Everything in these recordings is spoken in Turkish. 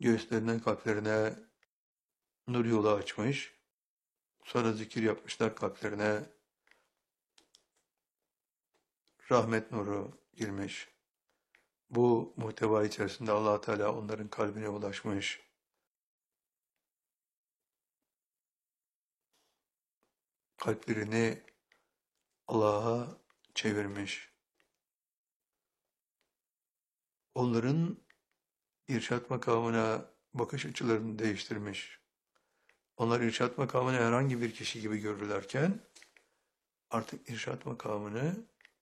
göğüslerinden kalplerine nur yolu açmış. Sonra zikir yapmışlar, kalplerine rahmet nuru girmiş. Bu muhteva içerisinde Allah Teala onların kalbine ulaşmış. Kalplerini Allah'a çevirmiş. Onların irşat makamına bakış açılarını değiştirmiş. Onlar irşat makamını herhangi bir kişi gibi görürlerken artık irşat makamını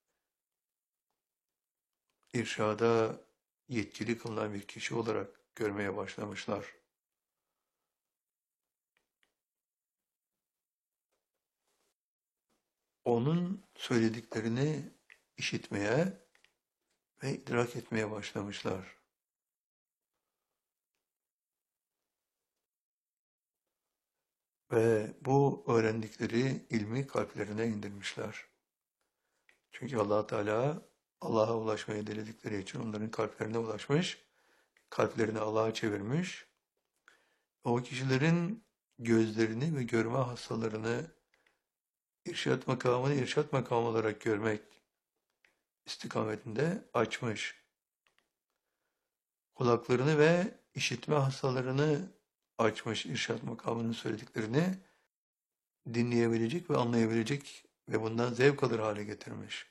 irşada yetkili kılınan bir kişi olarak görmeye başlamışlar. Onun söylediklerini işitmeye ve idrak etmeye başlamışlar. Ve bu öğrendikleri ilmi kalplerine indirmişler. Çünkü Allah Teala Allah'a ulaşmayı diledikleri için onların kalplerine ulaşmış, kalplerini Allah'a çevirmiş. O kişilerin gözlerini ve görme hastalarını irşat makamını irşat makamı olarak görmek istikametinde açmış. Kulaklarını ve işitme hastalarını açmış, irşat makamının söylediklerini dinleyebilecek ve anlayabilecek ve bundan zevk alır hale getirmiş.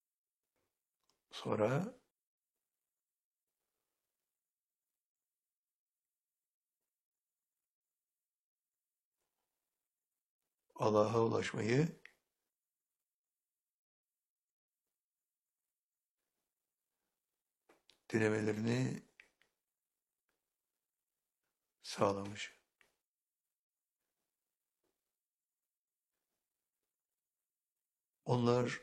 Sonra Allah'a ulaşmayı dilemelerini sağlamış. Onlar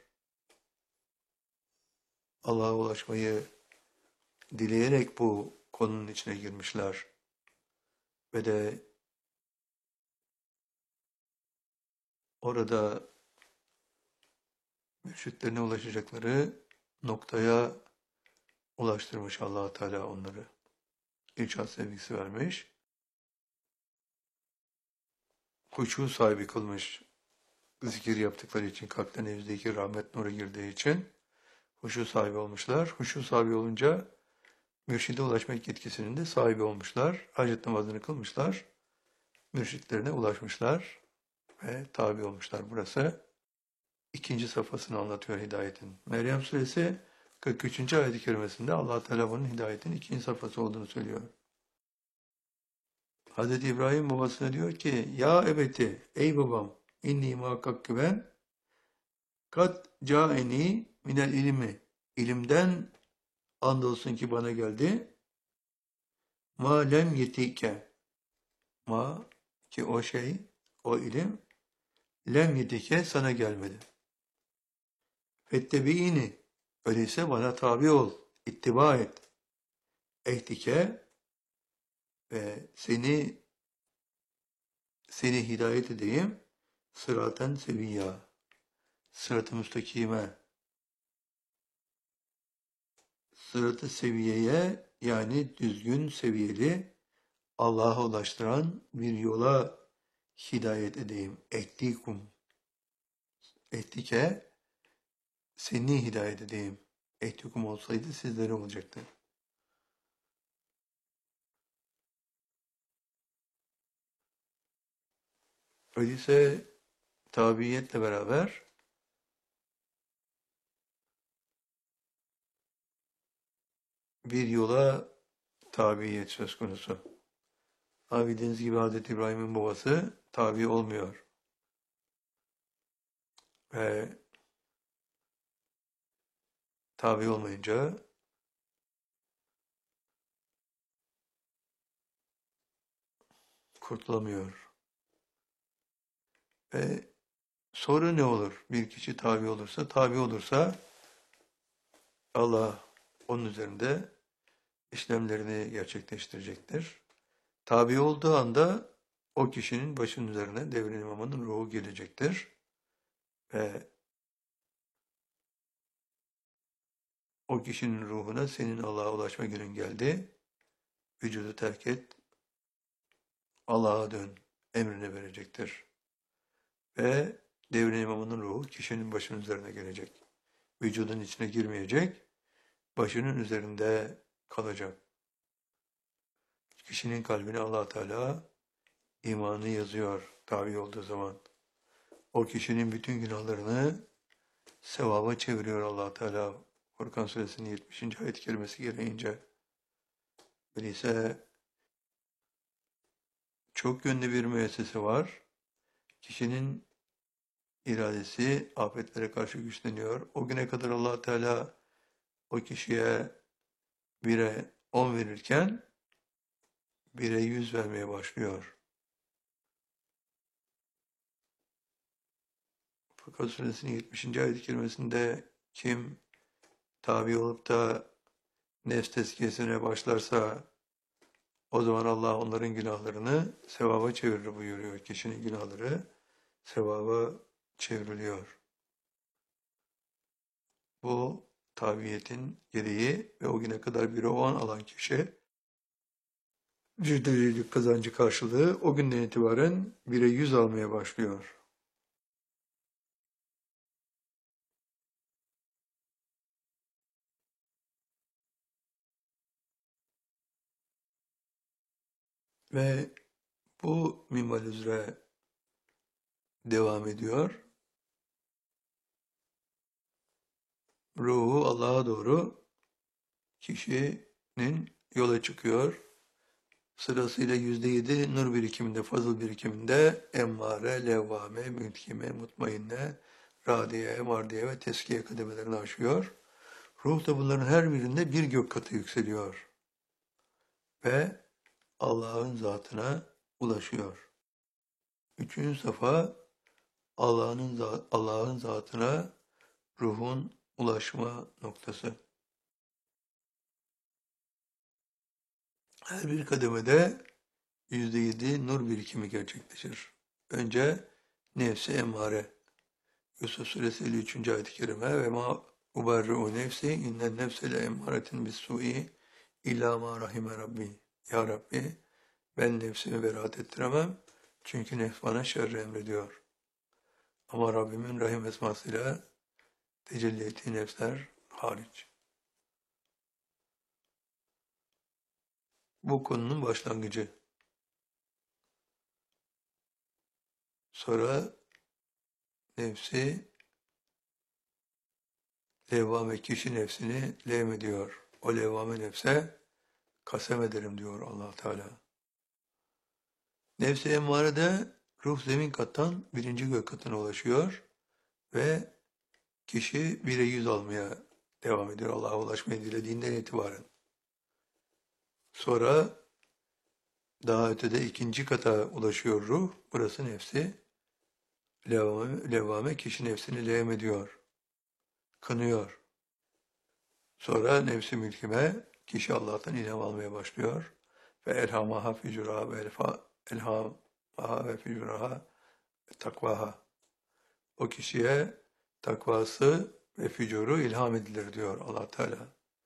Allah'a ulaşmayı dileyerek bu konunun içine girmişler ve de orada mürşitlerine ulaşacakları noktaya ulaştırmış Allah Teala onları. İrşad sevgisi vermiş. Huşu sahibi kılmış. Zikir yaptıkları için, kalplerine yüzdeki rahmet nuru girdiği için huşu sahibi olmuşlar. Huşu sahibi olunca mürşide ulaşmak yetkisinin de sahibi olmuşlar. Hacet namazını kılmışlar. Mürşitlerine ulaşmışlar ve tabi olmuşlar. Burası ikinci safhasını anlatıyor hidayetin. Meryem suresi 43. ayet-i kerimesinde Allah Teala bunun hidayetin ikinci safhası olduğunu söylüyor. Hazreti İbrahim babasına diyor ki, ya ebeti, ey babam, inni muhakkak ki ben, kat caeni minel ilmi, ilimden andolsun ki bana geldi, ma lem yetike, ma ki o şey, o ilim, lem yetike sana gelmedi. Fettebiini, öyleyse bana tabi ol, ittiba et. Ehtike ve seni hidayet edeyim, sıraten seviyya, sırat-ı müstakime, sırat-ı seviyeye yani düzgün seviyeli Allah'a ulaştıran bir yola hidayet edeyim. Ehdikum, ehdike, seni hidayet edeyim. Ehdikum olsaydı sizlere olacaktı. Öyleyse tabiiyetle beraber bir yola tabiyet söz konusu. Ama bildiğiniz gibi Hazreti İbrahim'in babası tabi olmuyor. Ve tabi olmayınca kurtulamıyor. Ve sonra ne olur? Bir kişi tabi olursa Allah onun üzerinde işlemlerini gerçekleştirecektir. Tabi olduğu anda o kişinin başının üzerine devrin imamının ruhu gelecektir. Ve o kişinin ruhuna senin Allah'a ulaşma günün geldi. Vücudu terk et, Allah'a dön emrini verecektir. Ve devrin imamının ruhu kişinin başının üzerine gelecek. Vücudun içine girmeyecek, başının üzerinde kalacak. Kişinin kalbine Allah Teala imanı yazıyor tabi olduğu zaman. O kişinin bütün günahlarını sevaba çeviriyor Allah Teala. Furkan Suresinin 70. ayet kelimesi gereğince. Öyleyse çok yönlü bir müessese var. Kişinin iradesi afetlere karşı güçleniyor. O güne kadar Allah Teala o kişiye 1'e 10 verirken 1'e 100 vermeye başlıyor. Fakat Suresinin 70. ayet kelimesinde kim tabi olup da nefs tezkiyesine başlarsa o zaman Allah onların günahlarını sevaba çevirir buyuruyor. Kişinin günahları sevaba çevriliyor. Bu tabiyetin gereği ve o güne kadar 1'e 10 alan kişi bir derecelik kazancı karşılığı o günden itibaren 1'e 100 almaya başlıyor. Ve bu minval üzere devam ediyor. Ruhu Allah'a doğru kişinin yola çıkıyor. Sırasıyla %7 nur birikiminde, fazıl birikiminde emmare, levvame, mülkime, mutmainne, radiye, mardiye ve teskiye kademelerini aşıyor. Ruh da bunların her birinde bir gök katı yükseliyor. Ve Allah'ın zatına ulaşıyor. Üçüncü safa Allah'ın zatına ruhun ulaşma noktası. Her bir kademede %7 nur birikimi gerçekleşir. Önce nefsi emmare. Yusuf Suresi 53. ayet-i kerime ve ma uberri'u nefsi innen nefse le emmaretin bis su'i illa ma rahime rabbi. Ya Rabbi ben nefsimi beraat ettiremem çünkü nefs bana şerri emrediyor. Ama Rabbimin rahim esmasıyla tecelli ettiği nefsler hariç. Bu konunun başlangıcı. Sonra nefsi levvame kişi nefsini levmediyor. O levvame nefse kasem ederim diyor Allah Teala. Nefsi emmarede ruh zemin kattan 1. gök katına ulaşıyor ve kişi 1'e 100 almaya devam ediyor Allah'a ulaşmayı dilediğinden itibaren. Sonra daha ötede 2. kata ulaşıyor ruh. Burası nefsi. Levvame kişi nefsini levm ediyor. Kınıyor. Sonra nefsi mülkime kişi Allah'tan ilham almaya başlıyor. Ve elhamaha fücuraha ve elhamaha ve fücuraha takvaha. O kişiye takvası ve fücuru ilham edilir diyor Allah Teala.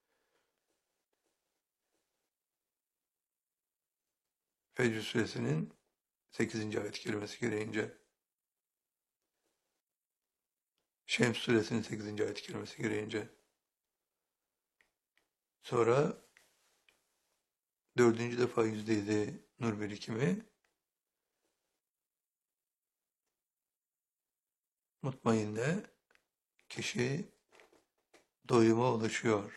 Fecr Suresinin 8. ayet kelimesi gereğince. Şems Suresinin 8. ayet kelimesi gereğince. Sonra 4. defa %7 nur birikimi mutmainne kişi doyuma ulaşıyor.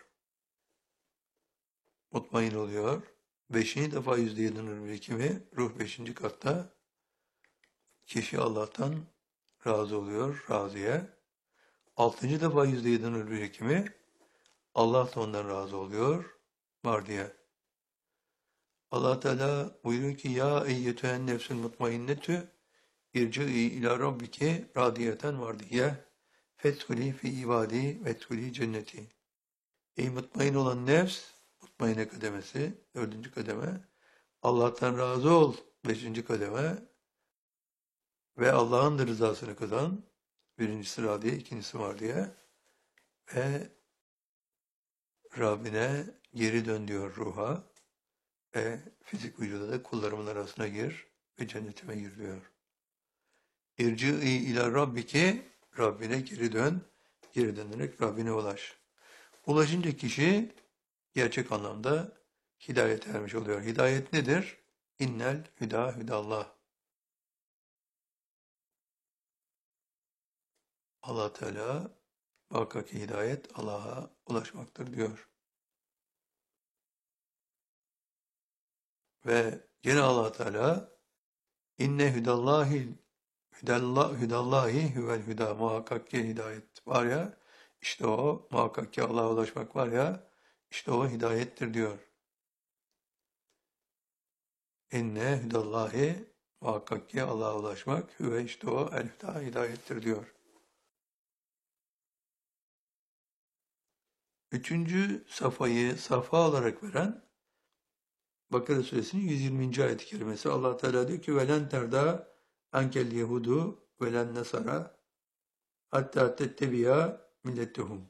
Mutmain oluyor. 5. defa %7 nur birikimi ruh 5. katta kişi Allah'tan razı oluyor, razıya. 6. defa %7 nur birikimi Allah da ondan razı oluyor, mardiye. Allah Teala buyuruyor ki ya eyyetühen nefsül mutmainnetü irci'i ila rabbiki radiyeten mardiye fethuli fi ibadi vethuli cenneti. Ey mutmain olan nefs, mutmaine kademesi, 4. kademe. Allah'tan razı ol, 5. kademe. Ve Allah'ın da rızasını kazan, 1. radiye, 2. mardiye. Ve Rabbine geri dön diyor ruha. Ve fizik vücuda da kullarımın arasına gir. ve cennetime gir diyor. İrci'i ila rabbiki, Rabbine geri dön. Geri dönerek Rabbine ulaş. Ulaşınca kişi gerçek anlamda hidayete ermiş oluyor. Hidayet nedir? İnnel hüda hüdallah. Allah Teala muhakkak ki hidayet Allah'a ulaşmaktır diyor. Ve gene Allah Teala inne hüdallahi huvel hüda, muhakkak ki hidayet var ya, işte o muhakkak ki Allah'a ulaşmak var ya, işte o hidayettir diyor. İnne hüdallahi, muhakkak ki Allah'a ulaşmak, ve işte o el hüda, hidayettir diyor. Üçüncü safayı safa olarak veren Bakara suresinin 120. ayet-i kerimesi. Allah Teala diyor ki velen terda ankel yehudu velen nasara hatta tettebiya millettehum.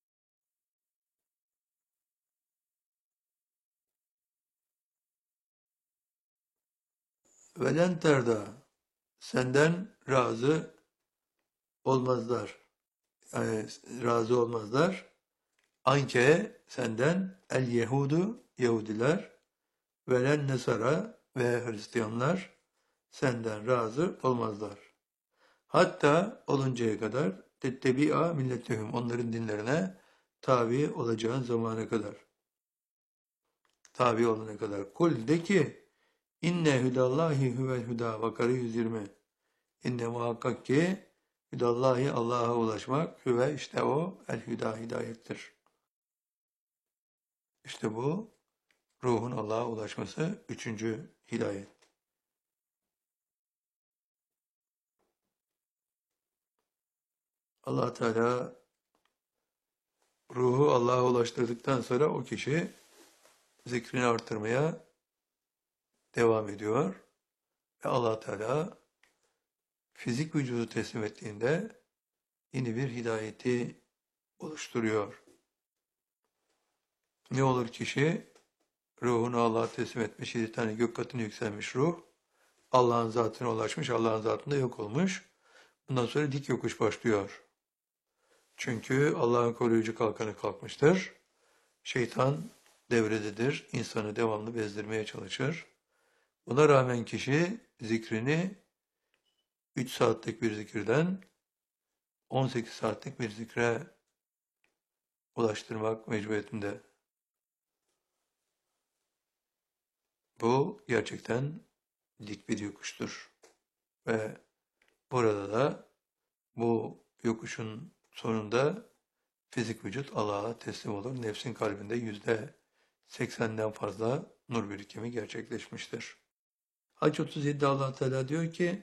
Velen terda, senden razı olmazlar. Yani razı olmazlar. Anke, senden el yehudu, Yahudiler, velen nesara ve Hristiyanlar senden razı olmazlar. Hatta oluncaya kadar tettebi'a milletehum, onların dinlerine tabi olacağın zamana kadar. Tabi olana kadar. Kul de ki inne hüdallahi huvel hüda. Bakara 120. İnne muhakkak ki hüdallahi, Allah'a ulaşmak, hüve işte o el hüda, hidayettir. İşte bu ruhun Allah'a ulaşması, üçüncü hidayet. Allah Teala ruhu Allah'a ulaştırdıktan sonra o kişi zikrini artırmaya devam ediyor. Ve Allah Teala fizik vücudu teslim ettiğinde yeni bir hidayeti oluşturuyor. Ne olur kişi ruhunu Allah'a teslim etmiş, 7 tane gök katına yükselmiş ruh, Allah'ın zatına ulaşmış, Allah'ın zatında yok olmuş. Bundan sonra dik yokuş başlıyor. Çünkü Allah'ın koruyucu kalkanı kalkmıştır. Şeytan devrededir, insanı devamlı bezdirmeye çalışır. Buna rağmen kişi zikrini 3 saatlik bir zikirden 18 saatlik bir zikre ulaştırmak mecburiyetinde. Bu gerçekten dik bir yokuştur. Ve burada da bu yokuşun sonunda fizik vücut Allah'a teslim olur. Nefsin kalbinde %80'den fazla nur birikimi gerçekleşmiştir. Hac 37'de Allah Teala diyor ki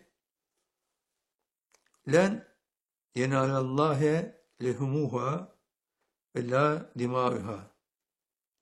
len yenalallâhe lehumuha ve la dimâuha.